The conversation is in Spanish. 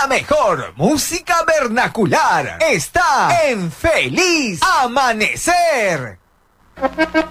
La mejor música vernacular está en Feliz Amanecer.